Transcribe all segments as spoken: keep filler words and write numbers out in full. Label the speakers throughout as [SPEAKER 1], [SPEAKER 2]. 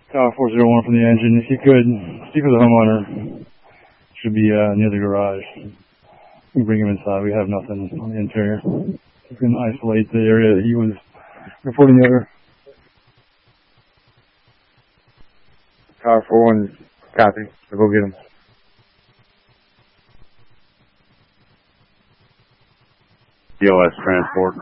[SPEAKER 1] Tower four zero one from the engine. If you could, speak with the homeowner. Should be uh, near the garage. You can bring him inside. We have nothing on the interior. You can isolate the area that he was reporting over. Tower four one, copy. So go get him.
[SPEAKER 2] D O S transport.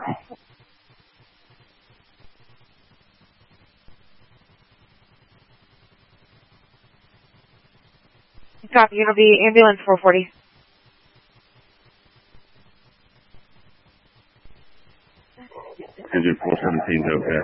[SPEAKER 3] Copy, it'll be ambulance four forty.
[SPEAKER 2] Engine four seventeen is okay.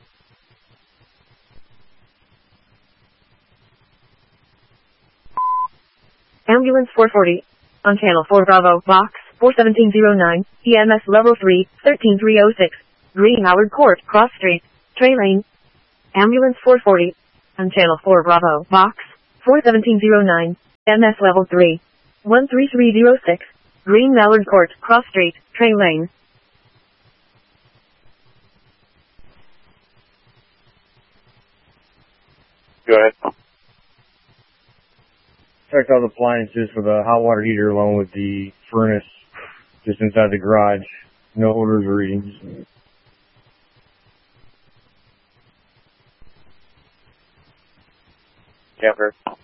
[SPEAKER 3] Ambulance four forty. On channel four Bravo, box four seventeen oh nine, E M S level three, thirteen three oh six. Green Howard Court, Cross Street, Trey Lane. Ambulance four forty. On channel four Bravo, box four seventeen oh nine, E M S level three, one three three oh six. Green Mallard Court, Cross Street, Trey Lane.
[SPEAKER 2] Go ahead.
[SPEAKER 1] Checked all the appliances for the hot water heater along with the furnace just inside the garage. No orders or readings.
[SPEAKER 2] Camper.